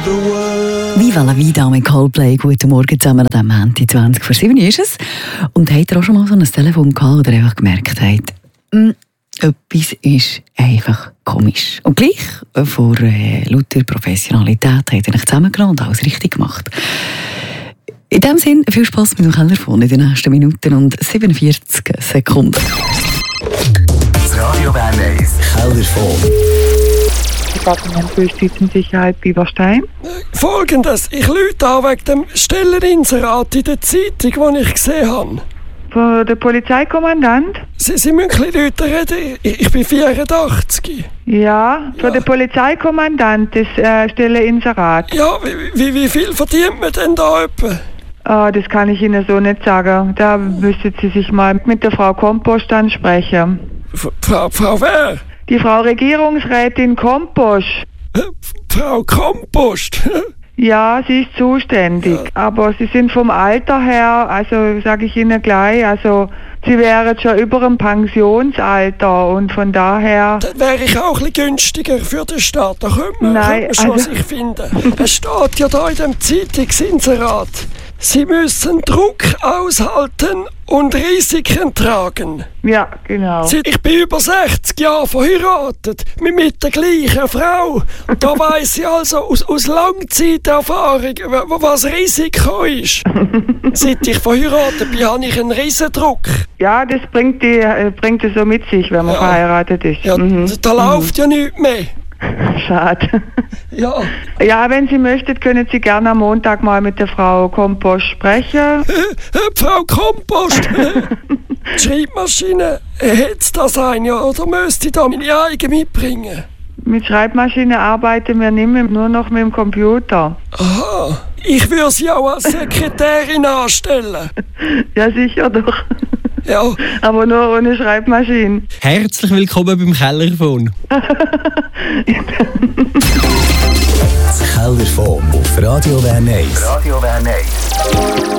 Viva la vida mit Coldplay. Guten Morgen zusammen an diesem Montag, 20 vor 7 ist es. Und habt ihr auch schon mal so ein Telefon gehabt, oder einfach gemerkt habt, etwas ist einfach komisch. Und gleich vor lauter Professionalität habt ihr euch zusammengenommen und alles richtig gemacht. In diesem Sinne, viel Spass mit dem Kellerfon in den nächsten Minuten und 47 Sekunden. Das Radio Bern 1 Kellerfon. Departement für Justiz und Sicherheit Biberstein. Folgendes, ich rufe an wegen dem Stelleninserat in der Zeitung, das ich gesehen habe. Von der Polizeikommandant? Sie müssen ein bisschen Leute reden, ich bin 84. Ja, von der Polizeikommandant, das Stelleninserat. Ja, wie viel verdient man denn da etwa? Das kann ich Ihnen so nicht sagen. Da müssten Sie sich mal mit der Frau Kompost ansprechen. Frau wer? Die Frau Regierungsrätin Kompost. Frau Kompost? Ja, sie ist zuständig. Ja. Aber Sie sind vom Alter her, also sage ich Ihnen gleich, also Sie wären schon über dem Pensionsalter und von daher... Dann wäre ich auch ein bisschen günstiger für den Staat. Da könnte man schon sich finden. Es steht ja da in dem Zeitungsinserat. Sie müssen Druck aushalten und Risiken tragen. Ja, genau. Ich bin über 60 Jahre verheiratet, mit der gleichen Frau. Und da weiss ich also aus Langzeiterfahrung, was Risiko ist. Seit ich verheiratet bin, habe ich einen Riesendruck. Ja, das bringt es so mit sich, wenn man verheiratet ist. Ja, da läuft ja nichts mehr. Schade. Ja. Ja, wenn Sie möchten, können Sie gerne am Montag mal mit der Frau Kompost sprechen. Frau Kompost! Die Schreibmaschine, hätte das eine oder müsste ich da meine eigene mitbringen? Mit Schreibmaschine arbeiten wir nicht mehr, nur noch mit dem Computer. Aha. Ich würde Sie auch als Sekretärin anstellen. Ja, sicher doch. Ja. Aber nur ohne Schreibmaschine. Herzlich willkommen beim Kellerfon. Das Kellerfon auf Radio Bern 1. Radio Bern 1.